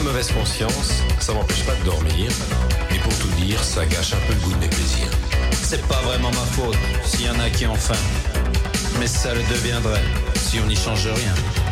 mauvaise conscience, ça m'empêche pas de dormir. Et pour tout dire, ça gâche un peu le goût de mes plaisirs. C'est pas vraiment ma faute s'il y en a qui ont faim. Mais ça le deviendrait si on n'y change rien.